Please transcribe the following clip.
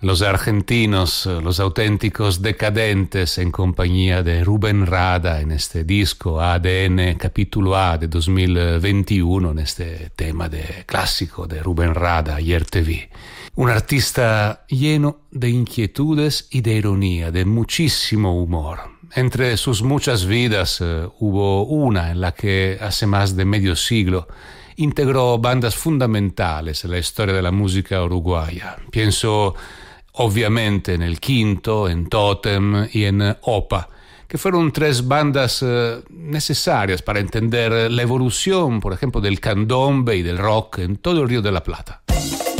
Los argentinos, los auténticos decadentes en compañía de Rubén Rada en este disco ADN Capítulo A de 2021, en este tema clásico de Rubén Rada, Ayer te vi. Un artista lleno de inquietudes y de ironía, de muchísimo humor. Entre sus muchas vidas hubo una en la que hace más de medio siglo integró bandas fundamentales en la historia de la música uruguaya. Pienso obviamente en El Quinto, en Totem y en Opa, que fueron tres bandas necesarias para entender la evolución, por ejemplo, del candombe y del rock en todo el Río de la Plata.